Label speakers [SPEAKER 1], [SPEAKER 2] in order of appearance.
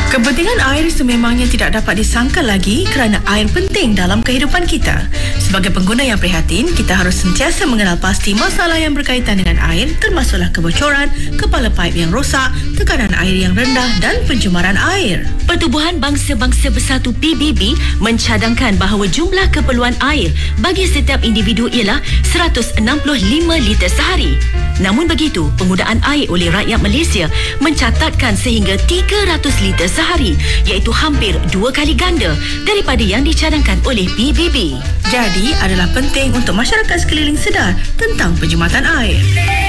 [SPEAKER 1] Kepentingan air sememangnya tidak dapat disangkal lagi kerana air penting dalam kehidupan kita. Sebagai pengguna yang prihatin, kita harus sentiasa mengenal pasti masalah yang berkaitan dengan air, termasuklah kebocoran, kepala paip yang rosak, tekanan air yang rendah dan pencemaran air.
[SPEAKER 2] Pertubuhan Bangsa-Bangsa Bersatu PBB mencadangkan bahawa jumlah keperluan air bagi setiap individu ialah 165 liter sehari. Namun begitu, penggunaan air oleh rakyat Malaysia mencatatkan sehingga 300 liter sehari, iaitu hampir 2 kali ganda daripada yang dicadangkan oleh PBB.
[SPEAKER 1] Jadi, adalah penting untuk masyarakat sekeliling sedar tentang penjimatan air.